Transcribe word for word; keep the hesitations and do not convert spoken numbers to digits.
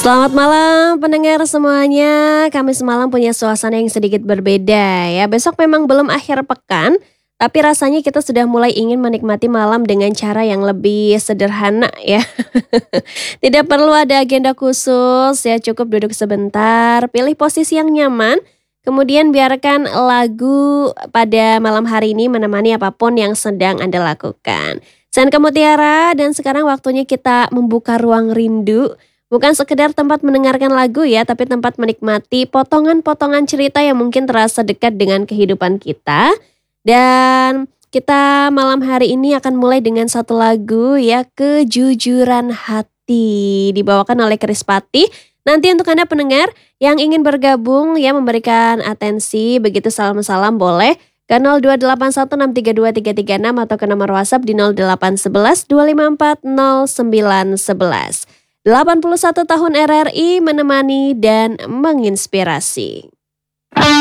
Selamat malam pendengar semuanya. Kami semalam punya suasana yang sedikit berbeda ya. Besok memang belum akhir pekan, tapi rasanya kita sudah mulai ingin menikmati malam dengan cara yang lebih sederhana ya. Tidak perlu ada agenda khusus ya, cukup duduk sebentar, pilih posisi yang nyaman, kemudian biarkan lagu pada malam hari ini menemani apapun yang sedang Anda lakukan. Saya Anka Mutiara dan sekarang waktunya kita membuka ruang rindu. Bukan sekedar tempat mendengarkan lagu ya, tapi tempat menikmati potongan-potongan cerita yang mungkin terasa dekat dengan kehidupan kita. Dan kita malam hari ini akan mulai dengan satu lagu ya, Kejujuran Hati. Dibawakan oleh Krispati. Nanti untuk Anda pendengar yang ingin bergabung ya, memberikan atensi, begitu salam-salam boleh ke nol dua delapan satu enam tiga dua tiga tiga enam atau ke nomor WhatsApp di nol delapan satu satu dua lima empat nol sembilan satu satu. delapan puluh satu tahun R R I menemani dan menginspirasi.